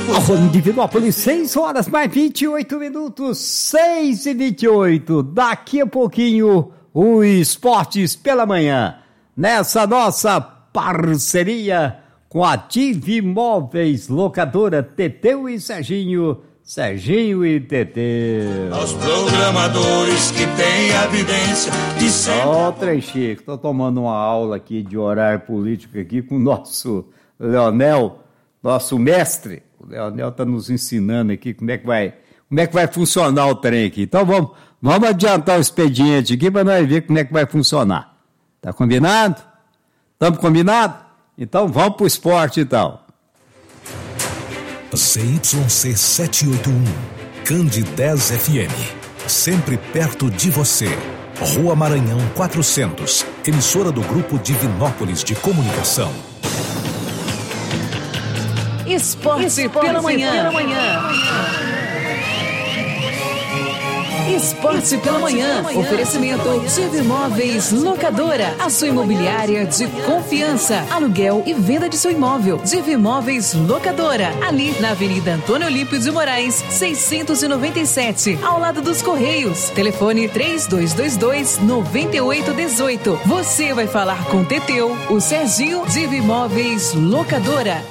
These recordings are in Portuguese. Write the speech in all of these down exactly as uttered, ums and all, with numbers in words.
Divinópolis, seis horas mais vinte e oito minutos, seis e vinte e oito. Daqui a pouquinho, o Esportes pela Manhã. Nessa nossa parceria com a Divimóveis, locadora Teteu e Serginho, Serginho e Teteu. Aos programadores que têm a vivência de sempre. Ó, trem chique, tô tomando uma aula aqui de horário político aqui com o nosso Leonel, nosso mestre. O Leonel está nos ensinando aqui como é que vai, como é que vai funcionar o trem aqui. Então vamos, vamos adiantar o expediente aqui para nós ver como é que vai funcionar. Tá combinado? Estamos combinados? Então vamos pro esporte então. C Y C setecentos e oitenta e um, Cande dez F M, sempre perto de você. Rua Maranhão quatrocentos, emissora do Grupo Divinópolis de Comunicação. Esporte, Esporte pela manhã. Pela manhã. Esporte pela manhã. Oferecimento Divimóveis Locadora. A sua imobiliária de confiança. Aluguel e venda de seu imóvel. Divimóveis Locadora. Ali na Avenida Antônio Olímpio de Moraes, seiscentos e noventa e sete. Ao lado dos Correios. Telefone três dois dois dois, nove oito um oito. Você vai falar com Teteu, o Serginho. Divimóveis Locadora.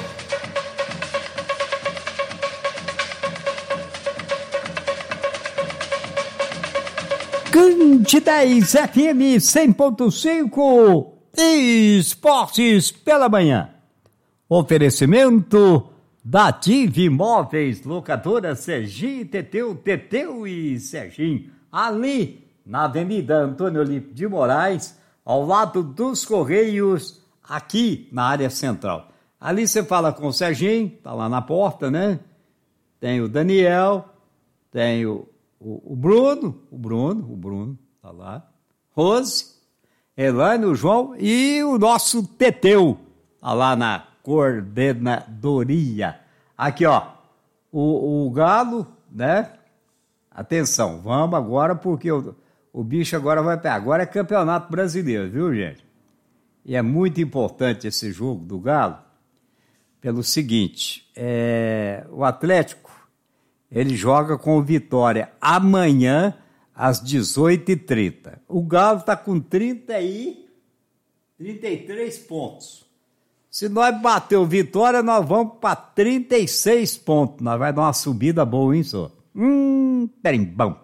Cande dez F M cem ponto cinco, Esportes pela Manhã. Oferecimento da Divimóveis, locadora Serginho, Teteu, Teteu e Serginho. Ali na Avenida Antônio Olímpio de Moraes, ao lado dos Correios, aqui na área central. Ali você fala com o Serginho, tá lá na porta, né? Tem o Daniel, tem o O, o Bruno, o Bruno, o Bruno, tá lá. Rose, Elaine, o João e o nosso Teteu, tá lá na coordenadoria. Aqui, ó, o, o Galo, né? Atenção, vamos agora porque o, o bicho agora vai pegar. Agora é campeonato brasileiro, viu, gente? E é muito importante esse jogo do Galo pelo seguinte, é, o Atlético, ele joga com o Vitória amanhã às dezoito e trinta. O Galo está com trinta e três pontos. Se nós bater o Vitória, nós vamos para trinta e seis pontos. Nós vamos dar uma subida boa, hein, senhor? Hum, bom.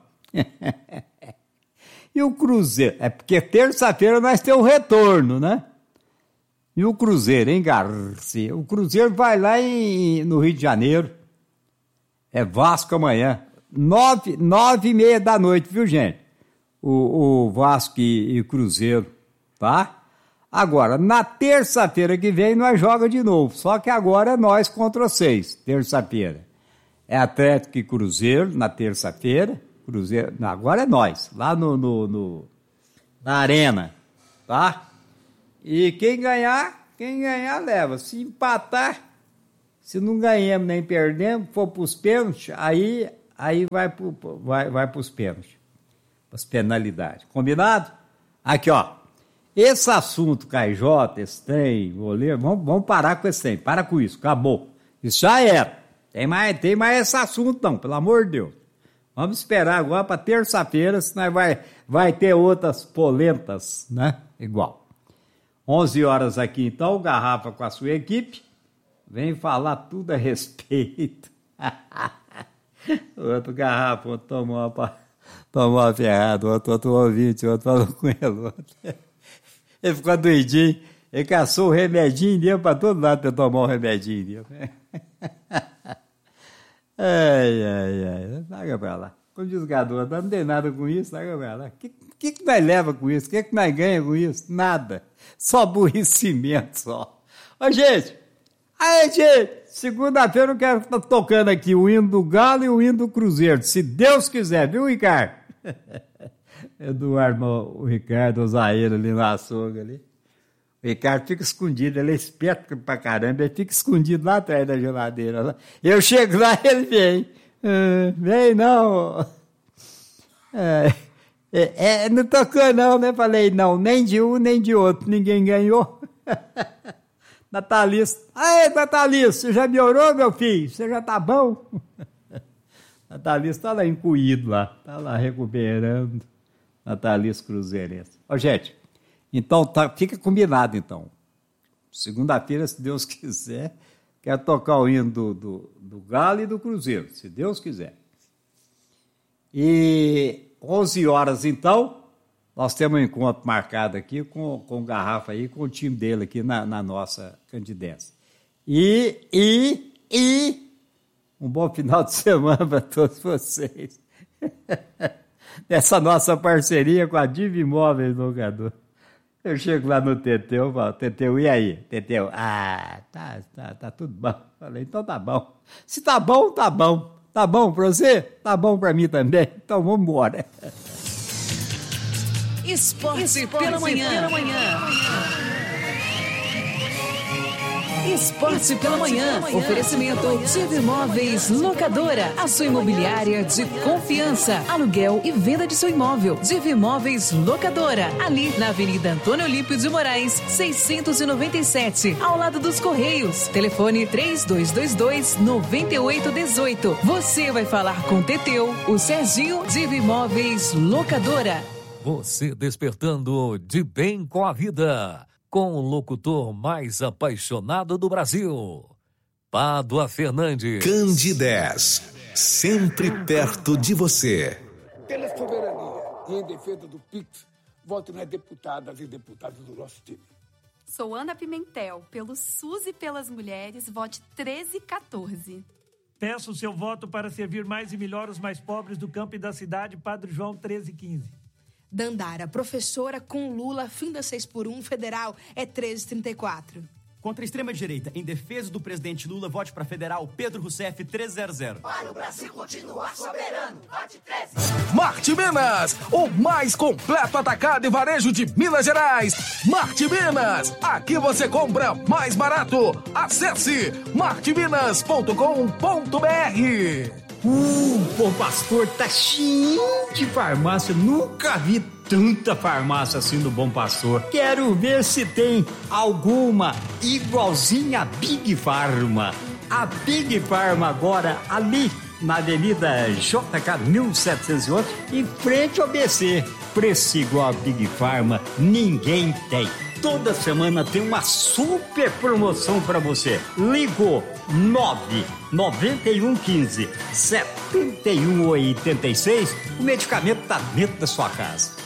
E o Cruzeiro? É porque terça-feira nós temos o retorno, né? E o Cruzeiro, hein, Garcia? O Cruzeiro vai lá em, no Rio de Janeiro. É Vasco amanhã, nove, nove e meia da noite, viu, gente? O, o Vasco e, e Cruzeiro, tá? Agora, na terça-feira que vem, nós joga de novo. Só que agora é nós contra vocês, terça-feira. É Atlético e Cruzeiro na terça-feira. Cruzeiro, não, agora é nós, lá no, no, no, na Arena, tá? E quem ganhar, quem ganhar leva. Se empatar... Se não ganhamos nem perdemos, for para os pênaltis, aí, aí vai para vai, vai os pênaltis, para as penalidades. Combinado? Aqui, ó. Esse assunto, Caijota, esse trem, goleiro, vamos, vamos parar com esse trem. Para com isso, acabou. Isso já era. Tem mais, tem mais esse assunto, não, pelo amor de Deus. Vamos esperar agora para terça-feira, senão vai, vai ter outras polentas, né? Igual. onze horas aqui, então, o Garrafa com a sua equipe. Vem falar tudo a respeito. Outro garrafa, outro tomou uma, tomou uma ferrada, outro, outro ouvinte, outro falou com ele. Outro. Ele ficou doidinho, ele caçou o remedinho dele para todo lado para tomar o remedinho dele. Ai, ai, ai, larga pra lá. Como diz o Gador, não tem nada com isso, larga pra lá. O que, que, que nós leva com isso? O que, que nós ganha com isso? Nada. Só aborrecimento, só. Ô, gente! Aí, gente, segunda-feira eu quero estar tocando aqui o hino do Galo e o hino do Cruzeiro, se Deus quiser, viu, Ricardo? Eduardo, o Ricardo, o Zaeiro ali no açougue ali. O Ricardo fica escondido, ele é esperto pra caramba, ele fica escondido lá atrás da geladeira. Eu chego lá e ele vem. Ah, vem não. É, é, não tocou não, né? Falei, não, nem de um nem de outro, ninguém ganhou. Natalício. Aí, Natalício, você já melhorou, meu filho? Você já tá bom? Natalício tá lá incluído lá, tá lá recuperando. Natalício Cruzeirense. Ó, gente, então tá, fica combinado, então. Segunda-feira, se Deus quiser, quero tocar o hino do, do, do Galo e do Cruzeiro, se Deus quiser. E onze horas, então, nós temos um encontro marcado aqui com, com o Garrafa aí, com o time dele aqui na, na nossa Candidez. E, e, e, um bom final de semana para todos vocês. Essa nossa parceria com a Diva Imóveis Locadora. Eu chego lá no Teteu e falo, Teteu, e aí? Teteu, ah, tá, tá, tá tudo bom. Falei, então tá bom. Se tá bom, tá bom. Tá bom pra você? Tá bom pra mim também. Então vamos embora. Esporte, Esporte pela manhã. Pela manhã. Esporte pela manhã. Oferecimento Diva Imóveis Locadora. A sua imobiliária de confiança. Aluguel e venda de seu imóvel. Diva Imóveis Locadora. Ali na Avenida Antônio Olímpio de Moraes, seiscentos e noventa e sete. Ao lado dos Correios. Telefone três dois dois dois, nove oito um oito. Você vai falar com o Teteu, o Serginho. Diva Imóveis Locadora. Você despertando de bem com a vida. Com o locutor mais apaixonado do Brasil, Pádua Fernandes. Candidez, sempre perto de você. Pela soberania e em defesa do P I X, voto nas deputadas e deputados do nosso time. Sou Ana Pimentel, pelo SUS e pelas mulheres, vote treze quatorze. Peço o seu voto para servir mais e melhor os mais pobres do campo e da cidade, Padre João treze quinze. Dandara, professora com Lula, fim da seis por um, federal, é treze trinta e quatro. Contra a extrema-direita, em defesa do presidente Lula, vote para federal Pedro Rousseff trezentos. Para o Brasil continuar soberano, vote treze. Marte Minas, o mais completo atacado e varejo de Minas Gerais. Marte Minas, aqui você compra mais barato. Acesse marte minas ponto com ponto b r. Uh, Bom Pastor tá cheio de farmácia, nunca vi tanta farmácia assim no Bom Pastor. Quero ver se tem alguma igualzinha a Big Pharma. A Big Pharma agora ali na Avenida J K mil setecentos e oito, em frente ao B C. Preço igual a Big Pharma, ninguém tem. Toda semana tem uma super promoção para você. Ligou nove nove um cinco, sete um oito seis, o medicamento está dentro da sua casa.